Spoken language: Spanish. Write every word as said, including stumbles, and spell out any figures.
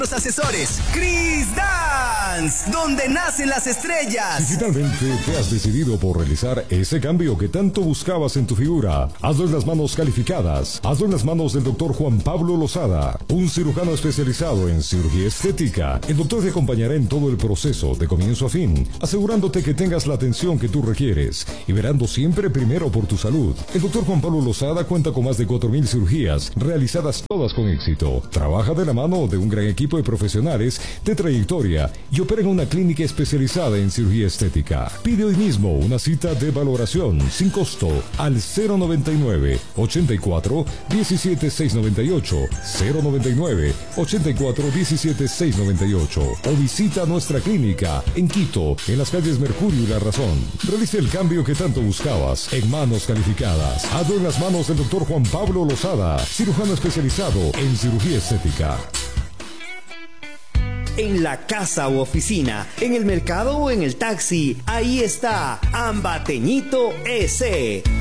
Los asesores Chris Dance, donde nacen las estrellas. Si finalmente te has decidido por realizar ese cambio que tanto buscabas en tu figura, hazlo en las manos calificadas. Hazlo en las manos del doctor Juan Pablo Lozada, un cirujano especializado en cirugía estética. El doctor te acompañará en todo el proceso, de comienzo a fin, asegurándote que tengas la atención que tú requieres y verando siempre primero por tu salud. El doctor Juan Pablo Lozada cuenta con más de cuatro mil cirugías realizadas todas con éxito. Trabaja de la mano de un gran equipo de profesionales de trayectoria y opera en una clínica especializada en cirugía estética. Pide hoy mismo una cita de valoración sin costo al cero noventa y nueve, ochenta y cuatro, diecisiete, seiscientos noventa y ocho, cero noventa y nueve, ochenta y cuatro, diecisiete, seiscientos noventa y ocho o visita nuestra clínica en Quito, en las calles Mercurio y La Razón. Realice el cambio que tanto buscabas en manos calificadas. Hazlo en las manos del doctor Juan Pablo Lozada, cirujano especializado en cirugía estética. En la casa u oficina, en el mercado o en el taxi, ahí está Ambateñito S.